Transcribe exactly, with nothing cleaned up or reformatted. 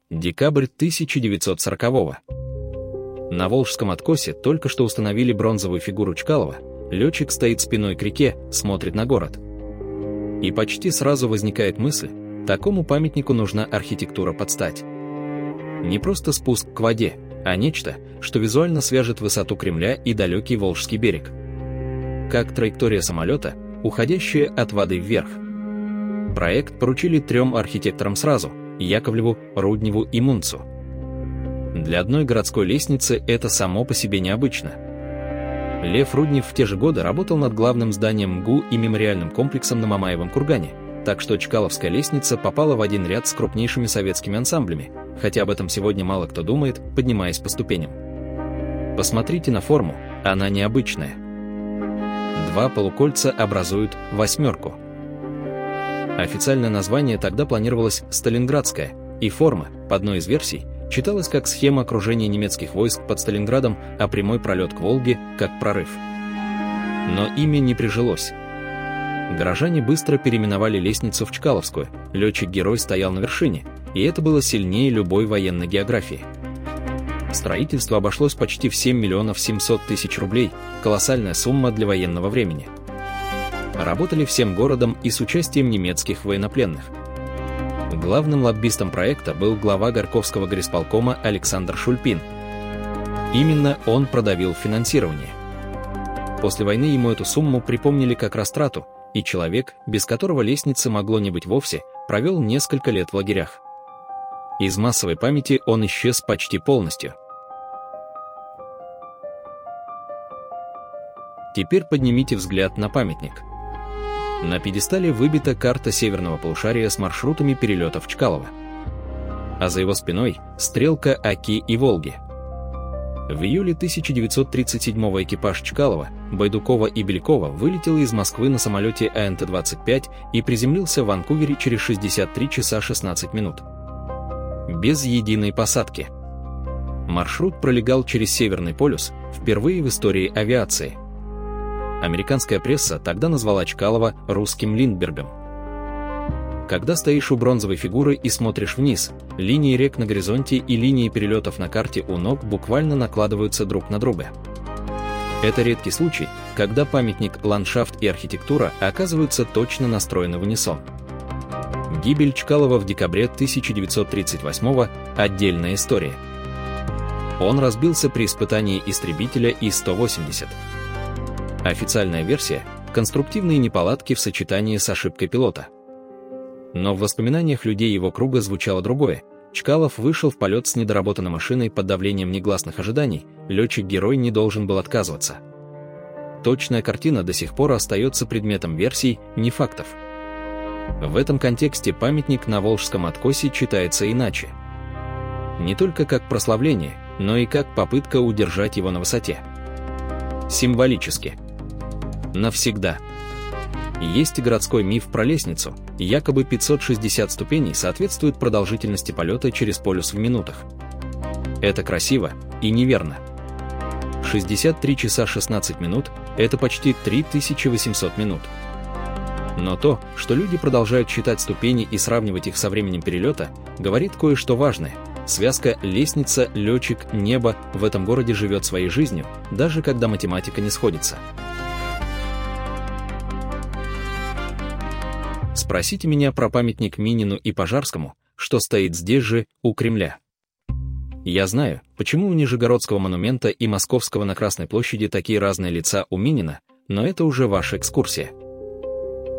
Декабрь тысяча девятьсот сорокового. На Волжском откосе только что установили бронзовую фигуру Чкалова. Летчик стоит спиной к реке, смотрит на город. И почти сразу возникает мысль, такому памятнику нужна архитектура под стать. Не просто спуск к воде, а нечто, что визуально свяжет высоту Кремля и далекий Волжский берег. Как траектория самолета, уходящая от воды вверх. Проект поручили трем архитекторам сразу – Яковлеву, Рудневу и Мунцу. Для одной городской лестницы это само по себе необычно. Лев Руднев в те же годы работал над главным зданием МГУ и мемориальным комплексом на Мамаевом кургане, так что Чкаловская лестница попала в один ряд с крупнейшими советскими ансамблями, хотя об этом сегодня мало кто думает, поднимаясь по ступеням. Посмотрите на форму, она необычная. Два полукольца образуют восьмерку. Официальное название тогда планировалось «Сталинградская», и форма, по одной из версий, читалась как схема окружения немецких войск под Сталинградом, а прямой пролет к Волге – как прорыв. Но имя не прижилось. Горожане быстро переименовали лестницу в Чкаловскую, летчик-герой стоял на вершине, и это было сильнее любой военной географии. Строительство обошлось почти в семь миллионов семьсот тысяч рублей, колоссальная сумма для военного времени. Работали всем городом и с участием немецких военнопленных. Главным лоббистом проекта был глава Горьковского горисполкома Александр Шульпин. Именно он продавил финансирование. После войны ему эту сумму припомнили как растрату, и человек, без которого лестницы могло не быть вовсе, провел несколько лет в лагерях. Из массовой памяти он исчез почти полностью. Теперь поднимите взгляд на памятник. На пьедестале выбита карта северного полушария с маршрутами перелетов Чкалова. А за его спиной – стрелка Оки и Волги. В июле тысяча девятьсот тридцать седьмого экипаж Чкалова, Байдукова и Белякова вылетел из Москвы на самолете А Н Т двадцать пять и приземлился в Ванкувере через шестьдесят три часа шестнадцать минут. Без единой посадки. Маршрут пролегал через Северный полюс, впервые в истории авиации. Американская пресса тогда назвала Чкалова русским Линдбергом. Когда стоишь у бронзовой фигуры и смотришь вниз, линии рек на горизонте и линии перелетов на карте у ног буквально накладываются друг на друга. Это редкий случай, когда памятник, ландшафт и архитектура оказываются точно настроены в унисон. Гибель Чкалова в декабре тысяча девятьсот тридцать восьмого – отдельная история. Он разбился при испытании истребителя И сто восемьдесят. Официальная версия – конструктивные неполадки в сочетании с ошибкой пилота. Но в воспоминаниях людей его круга звучало другое. Чкалов вышел в полет с недоработанной машиной под давлением негласных ожиданий, летчик-герой не должен был отказываться. Точная картина до сих пор остается предметом версий, не фактов. В этом контексте памятник на Волжском откосе читается иначе. Не только как прославление, но и как попытка удержать его на высоте. Символически. Навсегда. Есть и городской миф про лестницу, якобы пятьсот шестьдесят ступеней соответствует продолжительности полета через полюс в минутах. Это красиво и неверно. шестьдесят три часа шестнадцать минут – это почти три тысячи восемьсот минут. Но то, что люди продолжают считать ступени и сравнивать их со временем перелета, говорит кое-что важное. Связка лестница, летчик, небо в этом городе живет своей жизнью, даже когда математика не сходится. Спросите меня про памятник Минину и Пожарскому, что стоит здесь же, у Кремля. Я знаю, почему у Нижегородского монумента и Московского на Красной площади такие разные лица у Минина, но это уже ваша экскурсия.